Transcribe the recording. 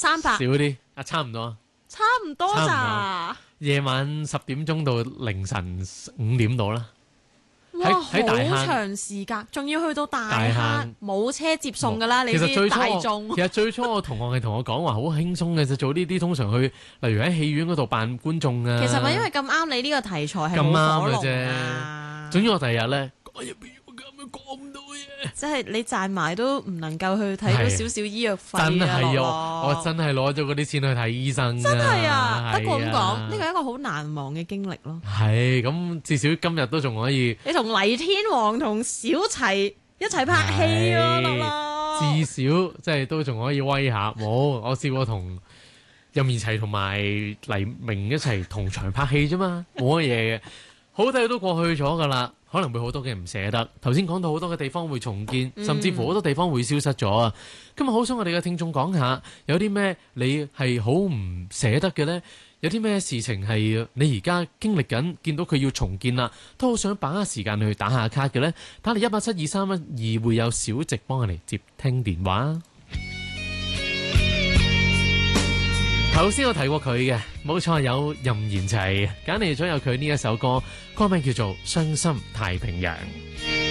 300 少啲啊，差唔多。 差唔多咋？ 夜晚10點鐘到凌晨5點到啦。 哇， 喺大坑好長時間，仲要去到大大坑坑， 冇車接送噶啦，你知其實最初大眾其實最初我同學係同我講話好輕鬆嘅，就做呢啲通常去，例如喺戲院嗰度扮觀眾啊。 其實咪因為咁啱你呢個題材係咁啱冇火龍嘅啫啊， 總之我第二日咧講入邊咁樣講唔到嘢。 即係你賺埋都唔能夠去睇到少少醫藥費真係啊， 我真係攞咗嗰啲錢去睇醫生。 真係啊！不過咁係講，呢個係一個好難忘嘅經歷咯。 係咁，至少今日都仲可以。 你同黎天王同小齊一齊拍戲啊， 係樂樂至少即係都仲可以威下。冇，我試過同任賢齊同埋黎明一齊同場拍戲啫嘛，冇乜嘢嘅。好睇都過去咗噶啦，可能會好多嘅唔捨得。頭先講到好多嘅地方會重建，甚至乎好多地方會消失咗啊！今日好想我哋嘅聽眾講下，有啲咩你係好唔捨得嘅呢？有啲咩事情係你而家經歷緊，見到佢要重建啦，都好想把握時間去打下卡嘅呢？打嚟1872312會有小直幫我哋接聽電話。頭先我提過佢嘅，冇錯，有任賢齊揀嚟咗有佢呢一首歌，歌名叫做《傷心太平洋》。